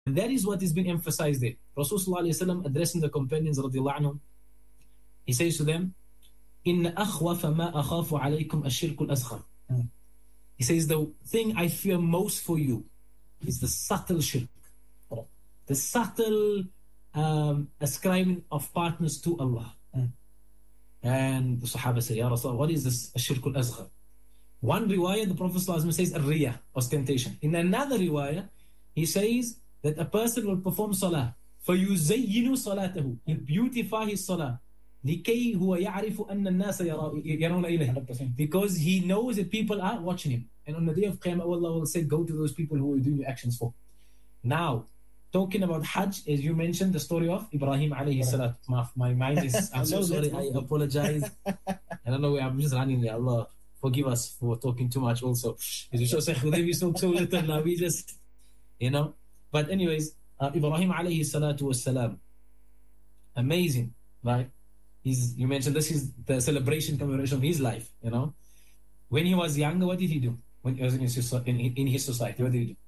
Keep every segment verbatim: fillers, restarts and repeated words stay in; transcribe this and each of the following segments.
And that is what is being emphasized there. Rasulullah addressing the companions, radiallahu anhum, he says to them, إِنَّ أَخْوَفَ مَا أَخَافُ عَلَيْكُمْ الشِّرْكُ الْأَصْغَرُ. He says, the thing I fear most for you is the subtle shirk. The subtle um, ascribing of partners to Allah. Mm. And the Sahaba say, Ya Rasul, what is this ashirk al-asghar? One riwayah, the Prophet ﷺ says, ar-riya, ostentation. In another riwayah, he says that a person will perform salah, فَيُزَيِّنُ صَلَاتَهُ, he beautify his salah, لِكَيْ هُوَ يَعْرِفُ أَنَّ النَّاسَ يَرَوْنَ إِلَيْهِ, because he knows that people are watching him. And on the day of Qiyamah, Allah will say, go to those people who are doing your actions for. Now, talking about Hajj, as you mentioned, the story of Ibrahim alayhi salat. My, my mind is, I'm so sorry, I apologize. I don't know, I'm just running there. Allah, forgive us for talking too much also. As you should say, we spoke so little now, we just, you know. But anyways, uh, Ibrahim alayhi salatu was salam. Amazing, right? He's, you mentioned this is the celebration, commemoration of his life, you know. When he was younger, what did he do? When he was in his, in, in his society, what did he do?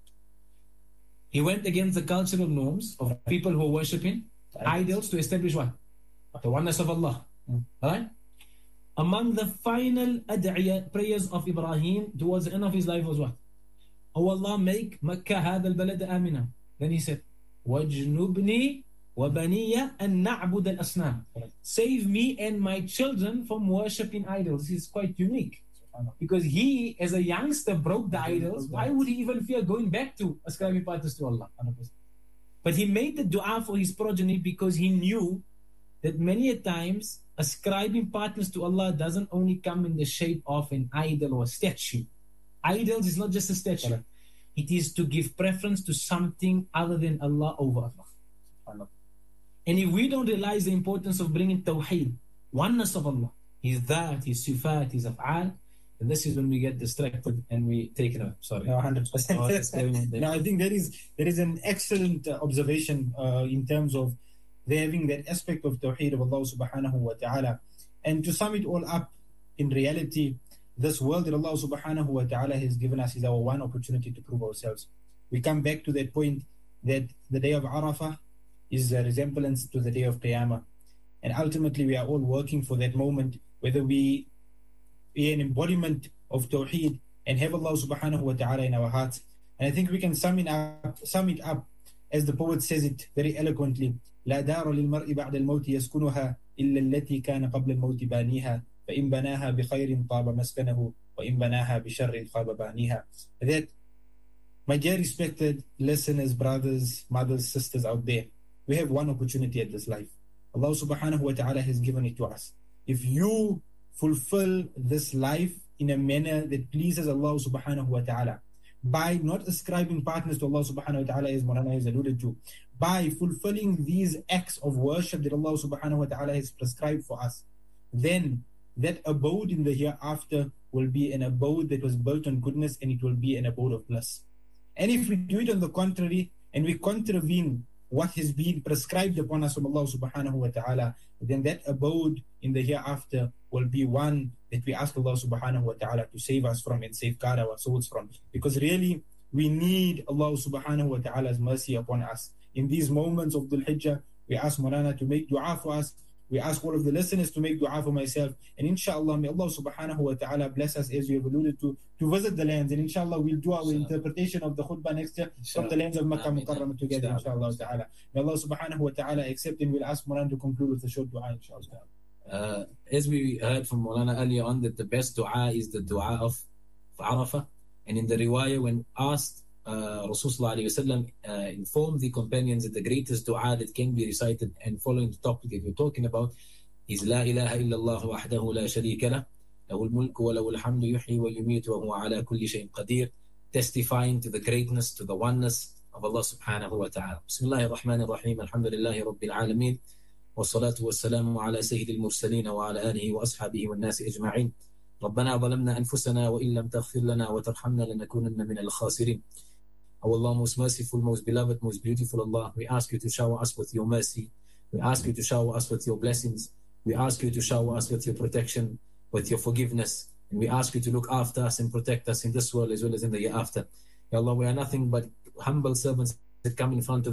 He went against the cultural norms of people who were worshipping idols to establish what? The oneness of Allah. Mm. Right? Among the final ad'iyah prayers of Ibrahim towards the end of his life was what? Oh Allah, make Makkah هذا البلد آمنا. Then he said, وَاجْنُبْنِي وَبَنِيَّ أَن نَعْبُدَ الْأَصْنَامِ. Save me and my children from worshipping idols. This is quite unique. Because he, as a youngster, broke the idols. Why would he even fear going back to ascribing partners to Allah? But he made the dua for his progeny because he knew that many a times ascribing partners to Allah doesn't only come in the shape of an idol or a statue. Idols is not just a statue. It is to give preference to something other than Allah over Allah. And if we don't realize the importance of bringing tawheed, oneness of Allah, His dhat, His sifat, His af'al, and this is when we get distracted and we take it out. Sorry. No, one hundred percent. No, I think there is there is an excellent uh, observation uh, in terms of there having that aspect of tawheed of Allah subhanahu wa ta'ala. And to sum it all up, in reality, this world that Allah subhanahu wa ta'ala has given us is our one opportunity to prove ourselves. We come back to that point that the day of Arafah is a resemblance to the day of Qiyamah. And ultimately we are all working for that moment, whether we be an embodiment of Tawheed and have Allah subhanahu wa ta'ala in our hearts. And I think we can sum it up, sum it up as the poet says it very eloquently. لا دار للمرء بعد الموت يسكنها إلا التي كان قبل الموت بانيها فإن بناها بخير طاب مسكنه وإن بناها بشر خاب بانيها. That, my dear respected listeners, brothers, mothers, sisters out there, we have one opportunity at this life. Allah subhanahu wa ta'ala has given it to us. If you fulfill this life in a manner that pleases Allah subhanahu wa ta'ala, by not ascribing partners to Allah subhanahu wa ta'ala, as Maulana has alluded to, by fulfilling these acts of worship that Allah subhanahu wa ta'ala has prescribed for us, then that abode in the hereafter will be an abode that was built on goodness, and it will be an abode of bliss. And if we do it on the contrary, and we contravene what has been prescribed upon us from Allah subhanahu wa ta'ala, then that abode in the hereafter will be one that we ask Allah subhanahu wa ta'ala to save us from and safeguard our souls from. Because really, we need Allah subhanahu wa ta'ala's mercy upon us. In these moments of Dhul Hijjah, we ask Maulana to make dua for us. We ask all of the listeners to make dua for myself. And inshallah, may Allah subhanahu wa ta'ala bless us, as you have alluded to, to visit the lands. And inshallah, we'll do our interpretation of the khutbah next year from the lands of Makkah Mukarramah together, inshallah ta'ala. May Allah subhanahu wa ta'ala accept, and we'll ask Maulana to conclude with a short dua, inshallah. Uh, as we heard from Maulana earlier on, that the best dua is the dua of Arafah. And in the riwayah, when asked, Uh, Rasulullah uh, informed the companions that the greatest dua that can be recited, and following the topic that we're talking about, is La ilaha illallah wahdahu la sharika lah, lahul mulku wa lahul hamdu yuhyi wa yumitu wa huwa ala kulli shay'in qadir, testifying to the greatness, to the oneness of Allah subhanahu wa ta'ala. Bismillahir Rahmanir Rahim, alhamdulillahi rabbil alameen, wa salatu wa salamu ala sayyidil mursaleen wa ala alihi wa ashabihi wa nasi ajma'in. ربنا ظلمنا أنفسنا وإن لم تغفر لنا وترحمنا لنكونن من الخاسرين. O Allah, most merciful, most beloved, most beautiful Allah, we ask you to shower us with your mercy. We ask you to shower us with your blessings. We ask you to shower us with your protection, with your forgiveness. And we ask you to look after us and protect us in this world as well as in the year after. Ya Allah, we are nothing but humble servants come in front of